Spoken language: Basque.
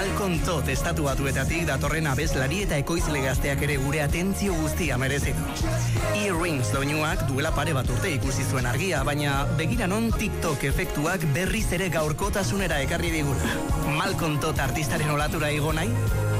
Malcolm Todd estatu batuetatik datorren abeslari eta ekoizle gazteak ere gure atentzio guztia merezi du. E-Rings doinuak duela pare bat urte ikusi zuen argia, baina begira non TikTok efektuak berriz ere gaurkotasunera ekarri digula. Malcolm Todd artistaren olatura igo nahi?